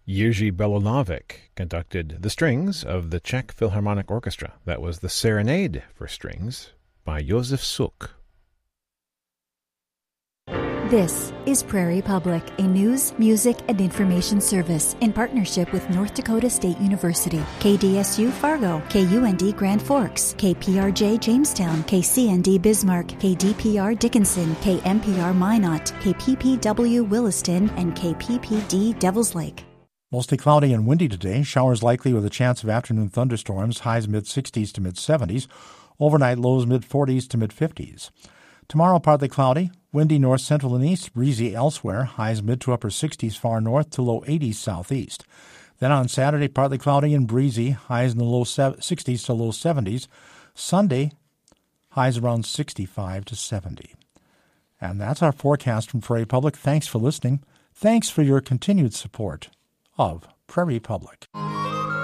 Jiří Belonovic conducted the strings of the Czech Philharmonic Orchestra. That was the Serenade for Strings by Josef Suk. This is Prairie Public, a news, music, and information service in partnership with North Dakota State University, KDSU Fargo, KUND Grand Forks, KPRJ Jamestown, KCND Bismarck, KDPR Dickinson, KMPR Minot, KPPW Williston, and KPPD Devils Lake. Mostly cloudy and windy today. Showers likely with a chance of afternoon thunderstorms. Highs mid-60s to mid-70s. Overnight lows mid-40s to mid-50s. Tomorrow partly cloudy. Windy north, central, and east. Breezy elsewhere. Highs mid to upper 60s far north to low 80s southeast. Then on Saturday, partly cloudy and breezy. Highs in the low 60s to low 70s. Sunday, highs around 65 to 70. And that's our forecast from Prairie Public. Thanks for listening. Thanks for your continued support of Prairie Public.